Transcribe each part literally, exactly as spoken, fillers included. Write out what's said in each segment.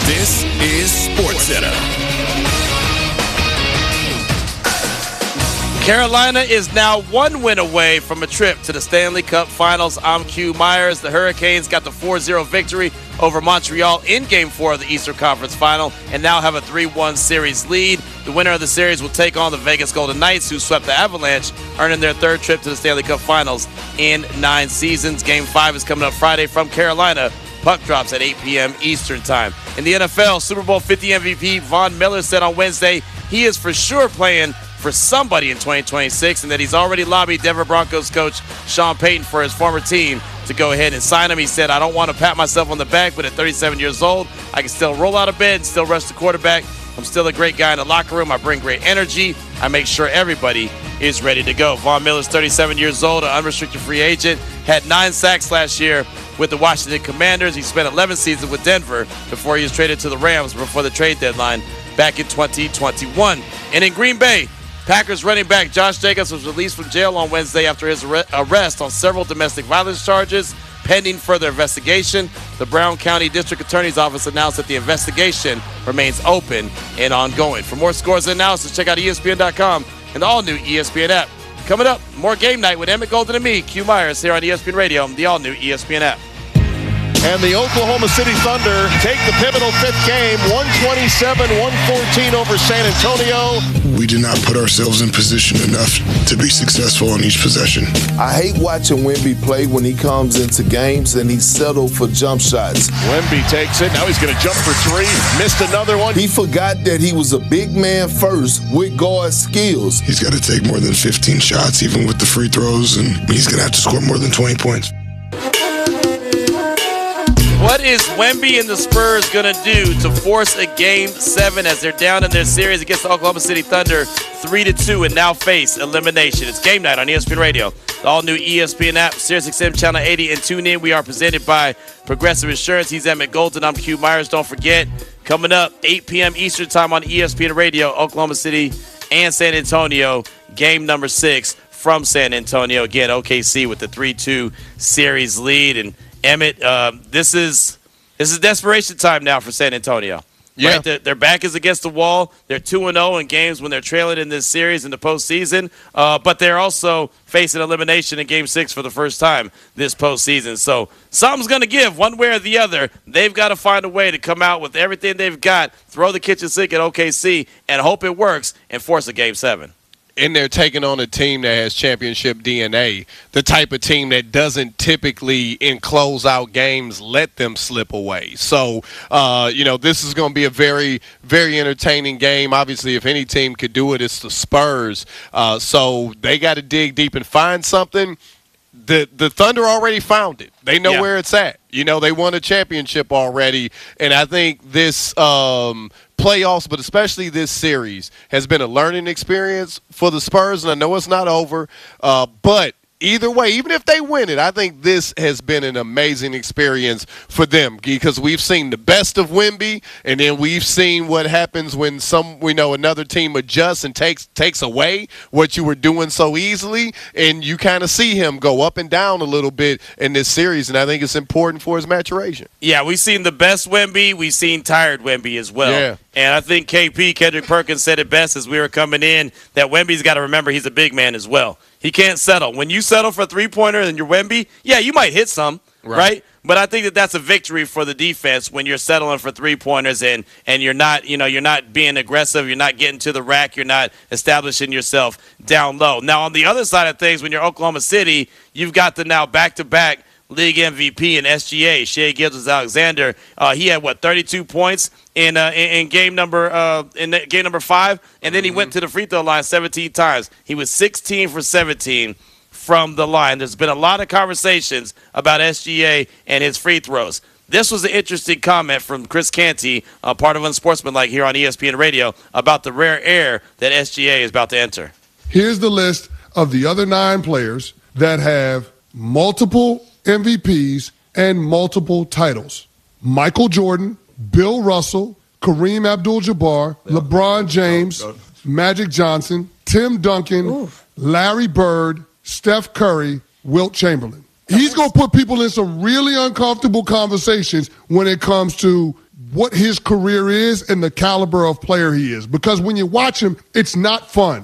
This is SportsCenter. Carolina is now one win away from a trip to the Stanley Cup Finals. I'm Q Myers. The Hurricanes got the four zero victory over Montreal in Game four of the Eastern Conference Final and now have a three one series lead. The winner of the series will take on the Vegas Golden Knights, who swept the Avalanche, earning their third trip to the Stanley Cup Finals in nine seasons. Game five is coming up Friday from Carolina. Puck drops at eight p.m. Eastern Time. In the N F L, Super Bowl fifty M V P Von Miller said on Wednesday he is for sure playing for somebody in twenty twenty-six, and that he's already lobbied Denver Broncos coach Sean Payton for his former team to go ahead and sign him. He said, I don't want to pat myself on the back, but at thirty-seven years old, I can still roll out of bed and still rush the quarterback. I'm still a great guy in the locker room. I bring great energy. I make sure everybody is ready to go. Von Miller's thirty-seven years old, an unrestricted free agent, had nine sacks last year with the Washington Commanders. He spent eleven seasons with Denver before he was traded to the Rams before the trade deadline back in twenty twenty-one. And in Green Bay, Packers running back Josh Jacobs was released from jail on Wednesday after his arrest on several domestic violence charges. Pending further investigation, the Brown County District Attorney's Office announced that the investigation remains open and ongoing. For more scores and analysis, check out E S P N dot com and the all-new E S P N app. Coming up, more Game Night with Emmett Golden and me, Q Myers, here on E S P N Radio, the all-new E S P N app. And the Oklahoma City Thunder take the pivotal fifth game, one twenty-seven one fourteen over San Antonio. We did not put ourselves in position enough to be successful on each possession. I hate watching Wemby play when he comes into games and he's settled for jump shots. Wemby takes it. Now he's going to jump for three. Missed another one. He forgot that he was a big man first with guard skills. He's got to take more than fifteen shots, even with the free throws, and he's going to have to score more than twenty points. What is Wemby and the Spurs going to do to force a Game seven as they're down in their series against the Oklahoma City Thunder three to two and now face elimination? It's Game Night on E S P N Radio, the all-new E S P N app, SiriusXM Channel eighty, and tune in. We are presented by Progressive Insurance. He's Emmett Golden. I'm Q Myers. Don't forget, coming up, eight p.m. Eastern Time on E S P N Radio, Oklahoma City and San Antonio, game number six from San Antonio. Again, O K C with the three two series lead. And Emmett, uh, this is this is desperation time now for San Antonio. Yeah. Right? Their, their back is against the wall. They're two and oh in games when they're trailing in this series in the postseason. Uh, but they're also facing elimination in Game six for the first time this postseason. So something's going to give one way or the other. They've got to find a way to come out with everything they've got, throw the kitchen sink at O K C, and hope it works and force a Game seven. And they're taking on a team that has championship D N A, the type of team that doesn't typically, in closeout games, let them slip away. So, uh, you know, this is going to be a very, very entertaining game. Obviously, if any team could do it, it's the Spurs. Uh, so they got to dig deep and find something. The the Thunder already found it. They know yeah. where it's at. You know, they won a championship already. And I think this um, playoffs, but especially this series, has been a learning experience for the Spurs. And I know it's not over, uh, but either way, even if they win it, I think this has been an amazing experience for them because we've seen the best of Wemby, and then we've seen what happens when some, we know, another team adjusts and takes takes away what you were doing so easily, and you kind of see him go up and down a little bit in this series, and I think it's important for his maturation. Yeah, we've seen the best Wemby. We've seen tired Wemby as well. Yeah. And I think K P, Kendrick Perkins, said it best as we were coming in, that Wemby's got to remember he's a big man as well. He can't settle. When you settle for a three-pointer and you're Wemby, yeah, you might hit some, right. right? But I think that that's a victory for the defense when you're settling for three-pointers and, and you're not, you know, you're not being aggressive, you're not getting to the rack, you're not establishing yourself down low. Now, on the other side of things, when you're Oklahoma City, you've got the now back-to-back league M V P in S G A, Shai Gilgeous-Alexander. Uh, he had what, thirty-two points in uh, in, in game number uh, in game number five, and then he mm-hmm. went to the free throw line seventeen times. He was sixteen for seventeen from the line. There's been a lot of conversations about S G A and his free throws. This was an interesting comment from Chris Canty, uh, part of Unsportsmanlike here on E S P N Radio, about the rare air that S G A is about to enter. Here's the list of the other nine players that have multiple M V Ps and multiple titles. Michael Jordan, Bill Russell, Kareem Abdul-Jabbar, LeBron James, Magic Johnson, Tim Duncan, Oof. Larry Bird, Steph Curry, Wilt Chamberlain. He's going to put people in some really uncomfortable conversations when it comes to what his career is and the caliber of player he is. Because when you watch him, it's not fun.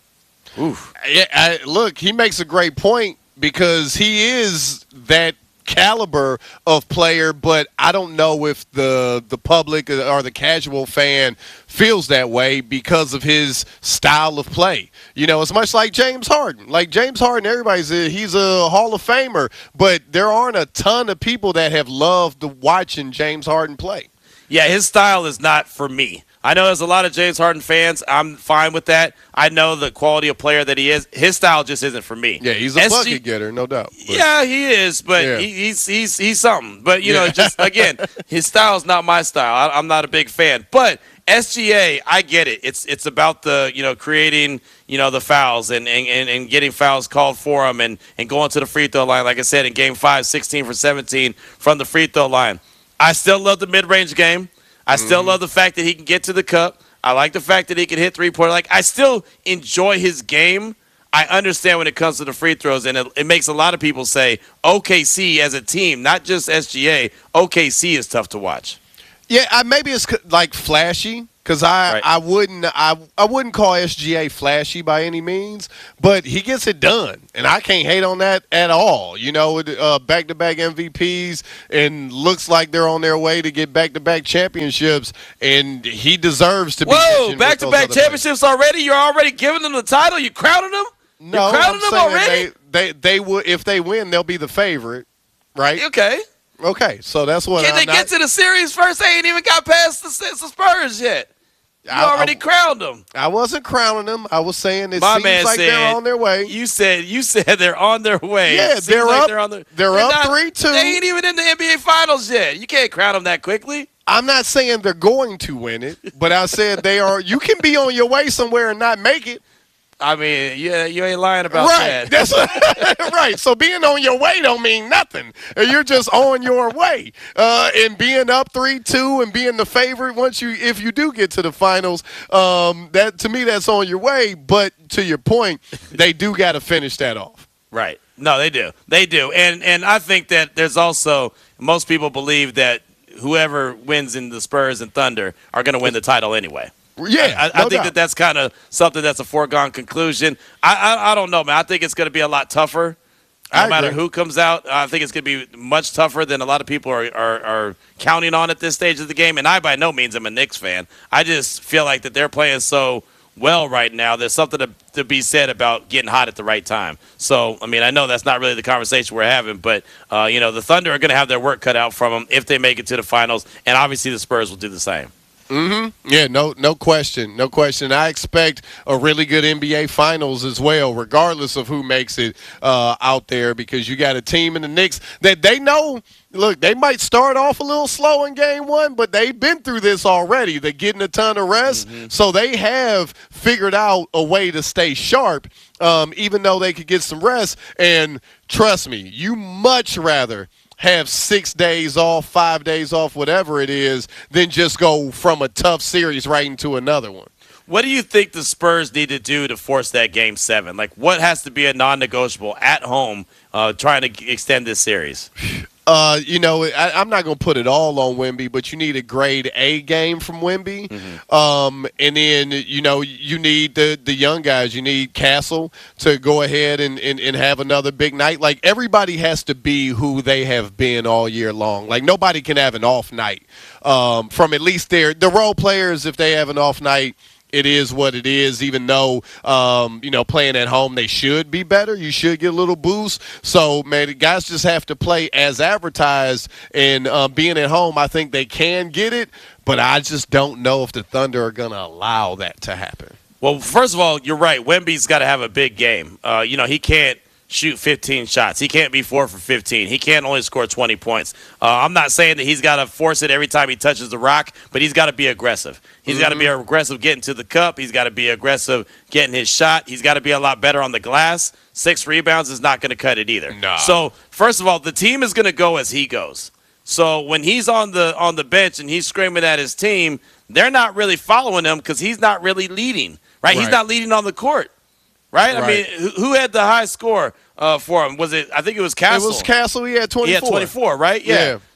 Oof. Yeah, I, look, he makes a great point because he is that caliber of player, but I don't know if the the public or the casual fan feels that way because of his style of play. You know, it's much like James Harden. Like James Harden, everybody's a, he's a Hall of Famer, but there aren't a ton of people that have loved watching James Harden play. Yeah, his style is not for me. I know there's a lot of James Harden fans. I'm fine with that. I know the quality of player that he is. His style just isn't for me. Yeah, he's a S G- bucket getter, no doubt. But. Yeah, he is, but yeah. he, he's he's he's something. But, you yeah. know, just, again, his style is not my style. I, I'm not a big fan. But S G A, I get it. It's it's about the, you know, creating, you know, the fouls and, and, and getting fouls called for him and, and going to the free throw line. Like I said, in Game five, sixteen for seventeen from the free throw line. I still love the mid-range game. I still love the fact that he can get to the cup. I like the fact that he can hit three-pointer. Like, I still enjoy his game. I understand when it comes to the free throws, and it, it makes a lot of people say O K C as a team, not just S G A, O K C is tough to watch. Yeah, I, maybe it's like flashy because I, right. I wouldn't I, I wouldn't call S G A flashy by any means, but he gets it done, and I can't hate on that at all. You know, uh, back-to-back M V Ps, and looks like they're on their way to get back-to-back championships, and he deserves to be. Whoa, back-to-back championships players. Already? You're already giving them the title? You crowning them? No, You're crowning I'm them already? They, they, they will, if they win, they'll be the favorite, right? Okay. Okay, so that's what Can I'm they not, get to the series first? They ain't even got past the, the Spurs yet. You I, already I, crowned them. I wasn't crowning them. I was saying it My seems man like said, they're on their way. You said you said they're on their way. Yeah, they're like up. They're, on the, they're, they're up not, three two. They ain't even in the N B A Finals yet. You can't crown them that quickly. I'm not saying they're going to win it, but I said they are. You can be on your way somewhere and not make it. I mean, yeah, you ain't lying about right. that. That's right. So being on your way don't mean nothing. You're just on your way. Uh, and being up three two and being the favorite once you, if you do get to the finals, um, that to me that's on your way. But to your point, they do got to finish that off. Right. No, they do. They do. And and I think that there's also most people believe that whoever wins in the Spurs and Thunder are going to win the title anyway. Yeah, I, I, no I think doubt. that that's kind of something that's a foregone conclusion. I, I I don't know, man. I think it's going to be a lot tougher. No I matter agree. who comes out, I think it's going to be much tougher than a lot of people are, are, are counting on at this stage of the game. And I, by no means, am a Knicks fan. I just feel like that they're playing so well right now. There's something to, to be said about getting hot at the right time. So, I mean, I know that's not really the conversation we're having, but, uh, you know, the Thunder are going to have their work cut out from them if they make it to the finals. And obviously the Spurs will do the same. Mm-hmm. Yeah, no, no question, no question. I expect a really good N B A Finals as well, regardless of who makes it uh, out there, because you got a team in the Knicks that they know. Look, they might start off a little slow in game one, but they've been through this already. They're getting a ton of rest, mm-hmm. so they have figured out a way to stay sharp, um, even though they could get some rest. And trust me, you much rather have six days off, five days off, whatever it is, than just go from a tough series right into another one. What do you think the Spurs need to do to force that game seven? Like, what has to be a non-negotiable at home uh, trying to extend this series? Uh, you know, I, I'm not going to put it all on Wemby, but you need a grade A game from Wemby. Mm-hmm. Um, and then, you know, you need the, the young guys. You need Castle to go ahead and, and, and have another big night. Like, everybody has to be who they have been all year long. Like, nobody can have an off night um, from at least their the role players. If they have an off night, it is what it is, even though, um, you know, playing at home, they should be better. You should get a little boost. So, man, the guys just have to play as advertised. And uh, being at home, I think they can get it. But I just don't know if the Thunder are going to allow that to happen. Well, first of all, you're right. Wemby's got to have a big game. Uh, you know, he can't shoot fifteen shots. He can't be four for fifteen. He can't only score twenty points. Uh, I'm not saying that he's got to force it every time he touches the rock, but he's got to be aggressive. He's mm-hmm. got to be aggressive getting to the cup. He's got to be aggressive getting his shot. He's got to be a lot better on the glass. Six rebounds is not going to cut it either. Nah. So, first of all, the team is going to go as he goes. So when he's on the on the bench and he's screaming at his team, they're not really following him because he's not really leading, right? right? He's not leading on the court. Right? I right. mean, who had the high score uh, for him? Was it? I think it was Castle. It was Castle. He had twenty-four. He had twenty-four, right? Yeah. yeah.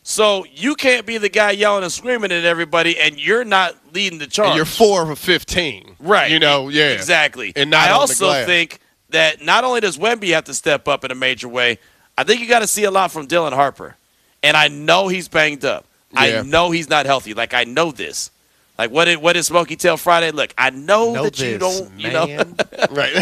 So you can't be the guy yelling and screaming at everybody, and you're not leading the charge. And you're four for fifteen. Right. You know, yeah. Exactly. And not I on also the glass. think that not only does Wemby have to step up in a major way, I think you got to see a lot from Dylan Harper. And I know he's banged up. Yeah. I know he's not healthy. Like, I know this. Like, what did, what did Smokey tell Friday? Look, I know, know that this, you don't, you know. Right.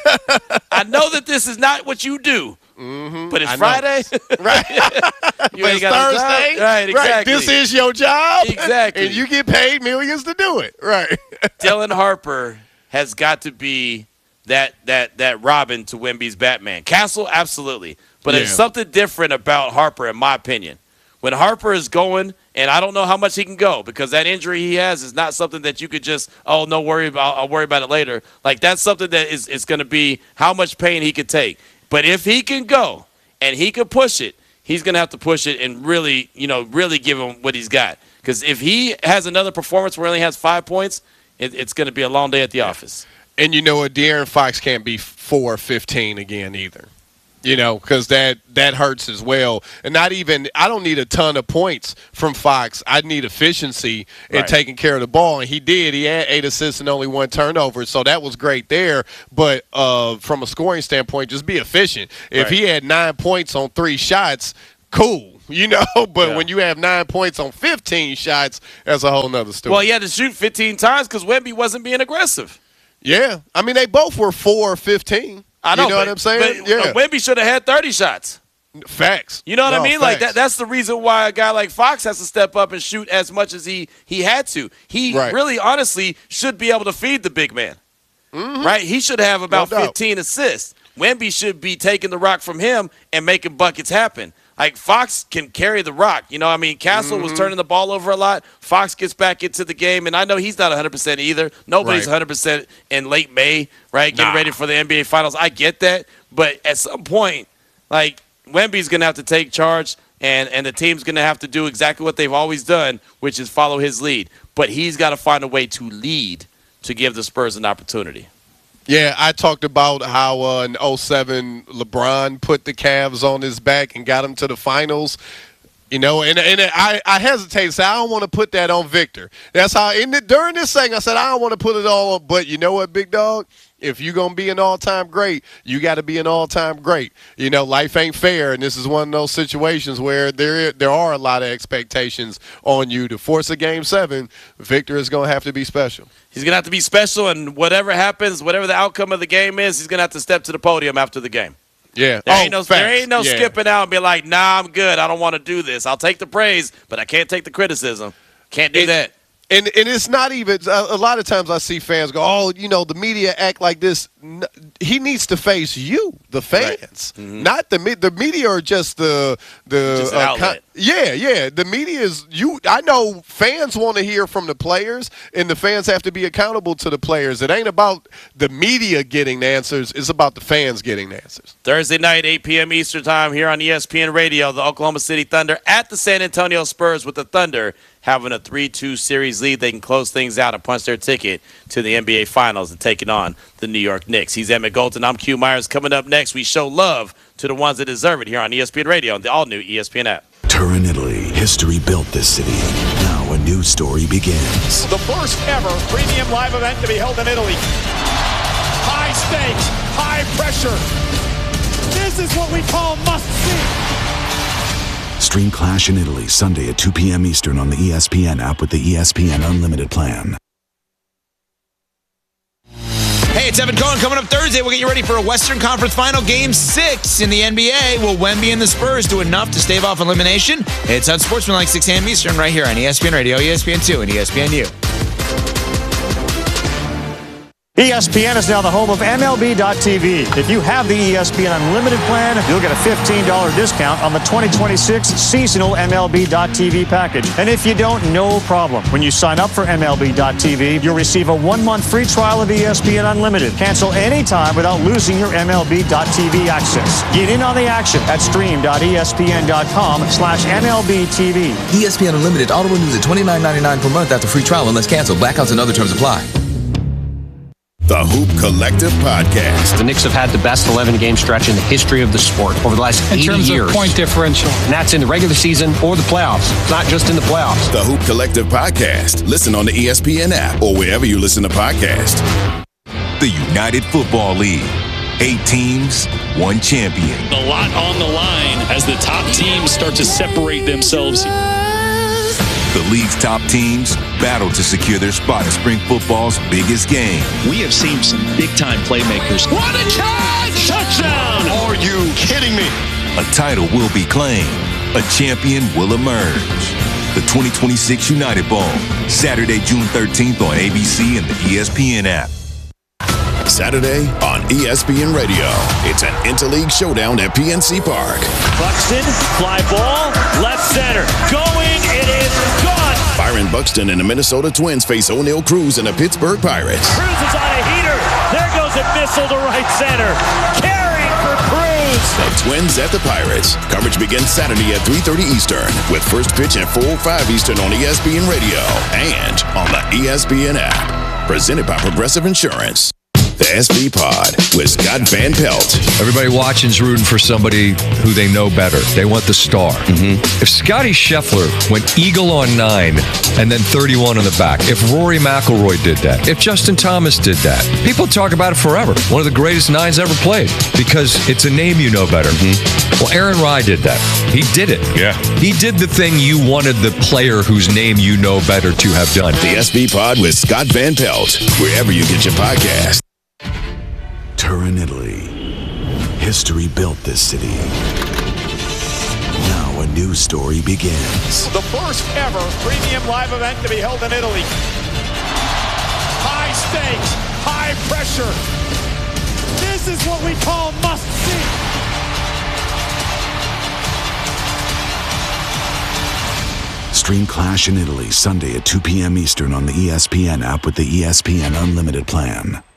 I know that this is not what you do. Mm-hmm. But it's I Friday. Right. You but ain't it's got a Thursday. job. Right, exactly. This is your job. Exactly. And you get paid millions to do it. Right. Dylan Harper has got to be that that that Robin to Wemby's Batman. Castle, absolutely. But Yeah. there's something different about Harper, in my opinion. When Harper is going, and I don't know how much he can go, because that injury he has is not something that you could just, oh, no worry about, I'll worry about it later. Like, that's something that is, is going to be how much pain he could take. But if he can go and he can push it, he's going to have to push it and really, you know, really give him what he's got. Because if he has another performance where he only has five points, it, it's going to be a long day at the office. And you know what? De'Aaron Fox can't be four fifteen again either. You know, because that, that hurts as well. And not even – I don't need a ton of points from Fox. I need efficiency in Right. taking care of the ball. And he did. He had eight assists and only one turnover, so that was great there. But uh, from a scoring standpoint, just be efficient. If Right. he had nine points on three shots, cool. You know, but Yeah. when you have nine points on fifteen shots, that's a whole nother story. Well, he had to shoot fifteen times because Wemby wasn't being aggressive. Yeah. I mean, they both were four fifteen. I know, You know but, what I'm saying? But Yeah. Wemby should have had thirty shots. Facts. You know what No, I mean? Like that. facts. That's the reason why a guy like Fox has to step up and shoot as much as he he had to. He Right. really, honestly, should be able to feed the big man. Mm-hmm. Right? He should have about No doubt. fifteen assists. Wemby should be taking the rock from him and making buckets happen. Like, Fox can carry the rock. You know, I mean, Castle Mm-hmm. was turning the ball over a lot. Fox gets back into the game, and I know he's not one hundred percent either. Nobody's Right. one hundred percent in late May, right, getting Nah. ready for the N B A Finals. I get that. But at some point, like, Wemby's going to have to take charge, and, and the team's going to have to do exactly what they've always done, which is follow his lead. But he's got to find a way to lead to give the Spurs an opportunity. Yeah, I talked about how uh, in oh seven LeBron put the Cavs on his back and got him to the finals. You know, and and I, I hesitate to say I don't want to put that on Victor. That's how in the, during this thing I said I don't want to put it all on. But you know what, big dog? If you're going to be an all-time great, you got to be an all-time great. You know, life ain't fair, and this is one of those situations where there there are a lot of expectations on you. To force a game seven, Victor is going to have to be special. He's going to have to be special, and whatever happens, whatever the outcome of the game is, he's going to have to step to the podium after the game. Yeah. There oh, ain't no, facts. there ain't no yeah. skipping out and be like, nah, I'm good. I don't want to do this. I'll take the praise, but I can't take the criticism. Can't do It- that. And and it's not even a, a lot of times I see fans go, oh, you know, the media act like this. N- He needs to face you, the fans, Mm-hmm. not the me- the media are just the the Just an uh, outlet. yeah, yeah. The media is you. I know fans want to hear from the players, and the fans have to be accountable to the players. It ain't about the media getting the answers; it's about the fans getting the answers. Thursday night, eight p.m. Eastern Time here on E S P N Radio, the Oklahoma City Thunder at the San Antonio Spurs, with the Thunder having a three two series lead. They can close things out and punch their ticket to the N B A Finals and taking on the New York Knicks. He's Emmett Golden. I'm Q Myers. Coming up next, we show love to the ones that deserve it here on E S P N Radio and the all-new E S P N app. Turin, Italy. History built this city. Now a new story begins. The first ever premium live event to be held in Italy. High stakes, high pressure. This is what we call must-see. Stream Clash in Italy Sunday at two p.m. Eastern on the E S P N app with the E S P N Unlimited plan. Hey, it's Evan Cohen. Coming up Thursday, we'll get you ready for a Western Conference Final Game six in the N B A. Will Wemby and the Spurs do enough to stave off elimination? It's on Sportsmanlike six a.m. Eastern right here on E S P N Radio, E S P N two, and E S P N U. E S P N is now the home of M L B dot T V. If you have the E S P N Unlimited plan, you'll get a fifteen dollars discount on the twenty twenty-six seasonal M L B dot T V package. And if you don't, no problem. When you sign up for M L B dot T V, you'll receive a one-month free trial of E S P N Unlimited. Cancel anytime without losing your M L B dot T V access. Get in on the action at stream dot E S P N dot com slash M L B T V. E S P N Unlimited auto renews at twenty-nine ninety-nine per month after free trial unless canceled. Blackouts and other terms apply. the Hoop Collective Podcast. The Knicks have had the best eleven-game stretch in the history of the sport over the last eighty years. In terms of point differential. And that's in the regular season or the playoffs, not just in the playoffs. The Hoop Collective Podcast. Listen on the E S P N app or wherever you listen to podcasts. The United Football League. Eight teams, one champion. A lot on the line as the top teams start to separate themselves. The league's top teams battle to secure their spot at spring football's biggest game. We have seen some big-time playmakers. What a catch! Touchdown! Are you kidding me? A title will be claimed. A champion will emerge. The twenty twenty-six United Bowl, Saturday, June thirteenth on A B C and the E S P N app. Saturday on E S P N Radio. It's an interleague showdown at P N C Park. Buxton, fly ball, left center. Going, it is gone. Byron Buxton and the Minnesota Twins face O'Neal Cruz and the Pittsburgh Pirates. Cruz is on a heater. There goes a missile to right center. Carrying for Cruz. The Twins at the Pirates. Coverage begins Saturday at three thirty Eastern with first pitch at four oh five Eastern on E S P N Radio and on the E S P N app. Presented by Progressive Insurance. The S B Pod with Scott Van Pelt. Everybody watching's rooting for somebody who they know better. They want the star. Mm-hmm. If Scotty Scheffler went eagle on nine and then thirty-one on the back, if Rory McIlroy did that, if Justin Thomas did that, people talk about it forever. One of the greatest nines ever played because it's a name you know better. Mm-hmm. Well, Aaron Rye did that. He did it. Yeah. He did the thing you wanted the player whose name you know better to have done. The S B Pod with Scott Van Pelt, wherever you get your podcast. Turin, Italy. History built this city. Now a new story begins. The first ever premium live event to be held in Italy. High stakes, high pressure. This is what we call must see. Stream Clash in Italy Sunday at two p.m. Eastern on the E S P N app with the E S P N Unlimited plan.